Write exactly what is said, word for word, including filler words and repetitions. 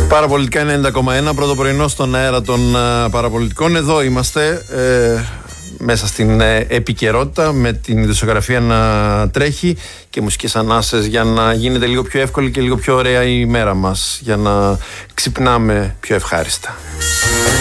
Παραπολιτικά ενενήντα κόμμα ένα, πρώτο πρωινό στον αέρα των uh, παραπολιτικών. Εδώ είμαστε ε, μέσα στην ε, επικαιρότητα, με την ειδησιογραφία να τρέχει και μουσικές ανάσες για να γίνεται λίγο πιο εύκολη και λίγο πιο ωραία η μέρα μας, για να ξυπνάμε πιο ευχάριστα.